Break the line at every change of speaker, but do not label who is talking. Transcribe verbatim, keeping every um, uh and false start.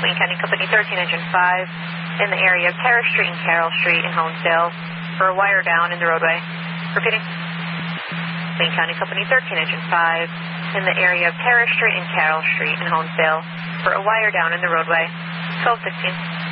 Wayne County Company thirteen, Engine five, in the area of Terrace Street and Carroll Street in Honesdale for a wire down in the roadway. Repeating. Wayne County Company thirteen, Engine five, in the area of Terrace Street and Carroll Street in Honesdale for a wire down in the roadway. twelve sixteen.